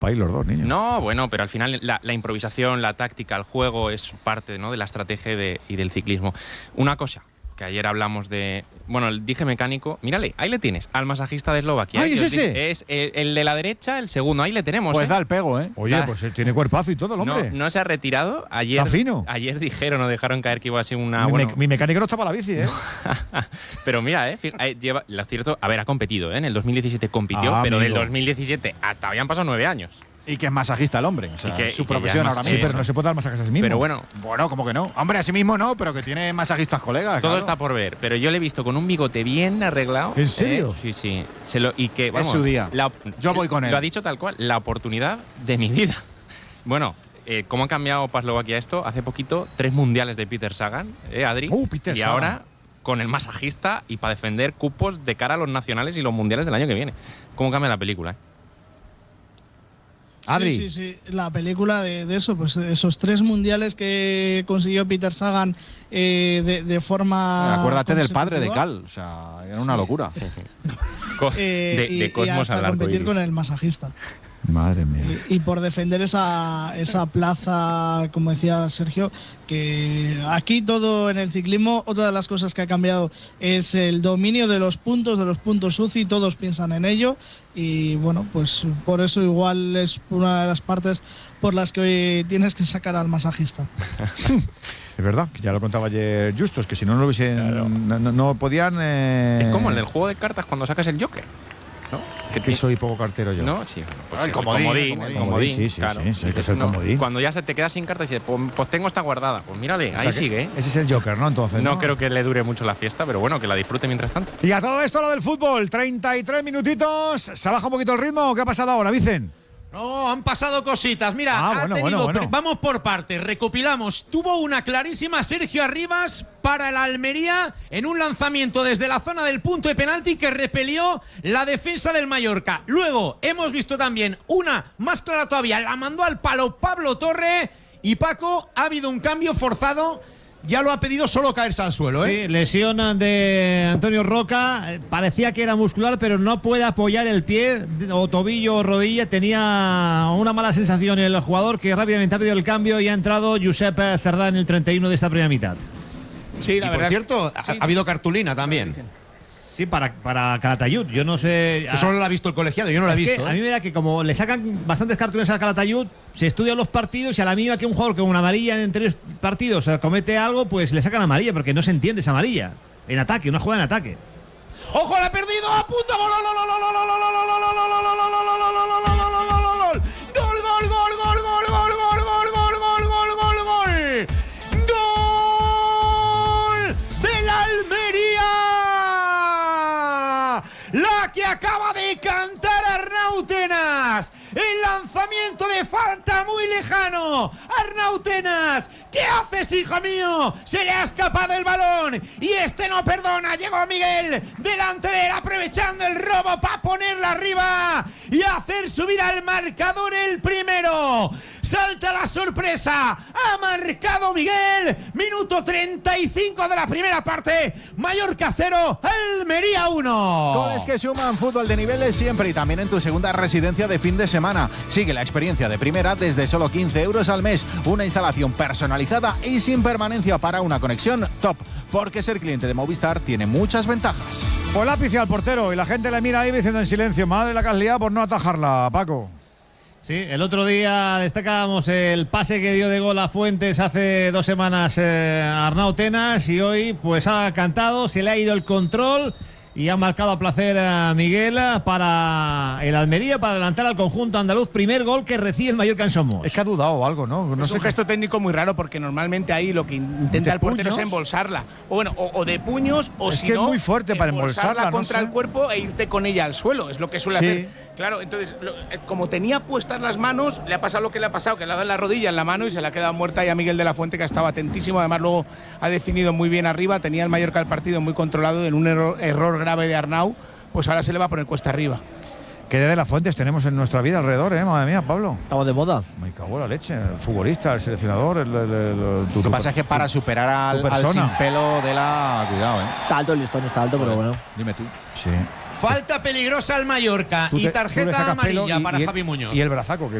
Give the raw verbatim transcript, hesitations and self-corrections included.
País los dos, niños. No, bueno, pero al final la, la improvisación, la táctica, el juego es parte, ¿no?, de la estrategia de, y del ciclismo. Una cosa, que ayer hablamos de… Bueno, el dije mecánico, mírale, ahí le tienes, al masajista de Eslovaquia. ¡Ay, ¿eh? es ese! Dije, es el, el de la derecha, el segundo, ahí le tenemos. Pues ¿eh? da el pego, ¿eh? Oye, Da. pues él tiene cuerpazo y todo el hombre. No, no se ha retirado. Ayer, Está fino. Ayer dijeron o dejaron caer que iba a ser una… mi, bueno, me, mi mecánico no está para la bici, ¿eh? pero mira, eh, fija- eh, lleva, lo cierto, a ver, ha competido, ¿eh? En el dos mil diecisiete compitió, Ah, pero del amigo. dos mil diecisiete hasta habían pasado nueve años. Y que es masajista el hombre. O sea, Y que- es su y que ya profesión es ahora mas- Sí, mismo. pero no se puede dar masajes a sí mismo. Pero bueno, Bueno, ¿cómo que no? Hombre, a sí mismo no, pero que tiene masajistas colegas. todo claro. está por ver. Pero yo le he visto con un bigote bien arreglado. ¿En serio? Eh, sí, sí. Se lo, y que, vamos, su día. la- Yo voy con él. Lo ha dicho tal cual, la oportunidad de mi vida. Bueno, eh, ¿cómo ha cambiado para Eslovaquia esto? Hace poquito, tres mundiales de Peter Sagan, ¿eh, Adri? Uh, Peter y Sagan. ahora con el masajista y para defender cupos de cara a los nacionales y los mundiales del año que viene. ¿Cómo cambia la película? eh? Adri. Sí, sí, sí. La película de, de eso, pues de esos tres mundiales que consiguió Peter Sagan eh, de, de forma. Acuérdate del padre de consecutiva. Cal. O sea, era una locura. Co- Eh, de, y- de y Cosmos hasta al arco competir iris. con el masajista. Madre mía. Y, y por defender esa, esa plaza, como decía Sergio, que aquí todo en el ciclismo, otra de las cosas que ha cambiado es el dominio de los puntos, de los puntos U C I, todos piensan en ello y bueno, pues por eso igual es una de las partes por las que hoy tienes que sacar al masajista. Es verdad, que ya lo contaba ayer Justos, que si no, no lo hubiesen. Claro. No, no- no podían. Eh, Es como en el juego de cartas cuando sacas el Joker, ¿no? Que, que soy poco cartero yo. ¿No? Sí, bueno, pues Ah, el sí, comodín, comodín, el el comodín. comodín, Sí, sí, claro. sí, sí, hay que Dices, ser no, comodín. Cuando ya se te queda sin cartas y dices, pues, pues tengo esta guardada. Pues mírale, O sea ahí que sigue, ¿eh? Ese es el Joker, ¿no? Entonces. No creo que le dure mucho la fiesta, pero bueno, que la disfrute mientras tanto. Y a todo esto lo del fútbol, treinta y tres minutitos. ¿Se baja un poquito el ritmo? ¿Qué ha pasado ahora, Vicen? No, han pasado cositas. Mira, Ah, ha bueno, tenido, bueno, bueno. vamos por partes, recopilamos. Tuvo una clarísima Sergio Arribas para el Almería en un lanzamiento desde la zona del punto de penalti que repelió la defensa del Mallorca. Luego hemos visto también una más clara todavía, la mandó al palo Pablo Torre y Paco, ha habido un cambio forzado. Ya lo ha pedido solo caerse al suelo, ¿eh? Sí, lesión de Antonio Roca. Parecía que era muscular, pero no puede apoyar el pie, o tobillo o rodilla. Tenía una mala sensación el jugador que rápidamente ha pedido el cambio y ha entrado Josep Cerdá en el treinta y uno de esta primera mitad. Sí, la y por cierto, ha, ha habido cartulina también. Sí, para, para Calatayud. Yo no sé. Que solo lo ha visto el colegiado, yo no lo he Es que visto. a ¿eh? mí me da que como le sacan bastantes cartulinas a Calatayud, se estudian los partidos y a la mínima que un jugador con una amarilla en anteriores partidos comete algo, pues le sacan amarilla porque no se entiende esa amarilla. En ataque, una jugada en ataque. ¡Ojo, la ha perdido! ¡A punto! ¡Gol, gol, gol, gol, gol, gol, gol, gol, gol, gol, gol, gol, gol, gol, gol, gol, gol! ¡Gol, gol, gol, gol, gol, gol, gol, gol, gol, gol, gol, gol, gol! ¡Gol del Almería! La que acaba de cantar Arnau Tenas. El lanzamiento de falta muy lejano. Arnau Tenas, ¿qué haces, hijo mío? Se le ha escapado el balón y este no perdona. Llegó Miguel delante de él aprovechando el robo para ponerla arriba y hacer subir al marcador el primero. Salta la sorpresa. Ha marcado Miguel. Minuto treinta y cinco de la primera parte. Mallorca cero, Almería uno. Goles que suman, fútbol de niveles siempre y también en tu segunda residencia de fin de semana. Sigue la experiencia de primera desde solo quince euros al mes. Una instalación personalizada y sin permanencia para una conexión top. Porque ser cliente de Movistar tiene muchas ventajas. Pues lápiz al portero y la gente le mira ahí diciendo en silencio, madre la que has liado por no atajarla, Paco. Sí, el otro día destacábamos el pase que dio de gol a Fuentes hace dos semanas eh, Arnau Tenas y hoy pues ha cantado, se le ha ido el control y ha marcado a placer a Miguel para el Almería, para adelantar al conjunto andaluz. Primer gol que recibe el Mallorca en Somos. Es que ha dudado o algo, ¿no? No es sé un qué- gesto técnico muy raro porque normalmente ahí lo que ¿De intenta el portero puños? es embolsarla. O bueno, o, o de puños o Es si que es no, muy fuerte para embolsarla, no contra sé. el cuerpo e irte con ella al suelo. Es lo que suele Sí. hacer. Claro, entonces, lo- eh, como tenía puestas las manos, le ha pasado lo que le ha pasado, que le ha dado en la rodilla, en la mano y se le ha quedado muerta. Y a Miguel de la Fuente, que ha estado atentísimo. Además, luego ha definido muy bien arriba. Tenía el Mallorca el partido muy controlado en un error, error grave de Arnau. Pues ahora se le va a poner cuesta arriba. ¿Qué de las Fuentes tenemos en nuestra vida alrededor, eh? Madre mía, Pablo. Estamos de moda. Me cago en la leche. El futbolista, el seleccionador, el… el, el- el- Lo que pasa es que para superar al, tu al persona. sin pelo de la… Cuidado, ¿eh? Está alto el listón, está alto, pero bueno. Dime tú. Sí. Falta peligrosa al Mallorca Tú te- y tú le tarjeta sacas pelo amarilla y- para y el- Javi Muñoz. Y el brazaco que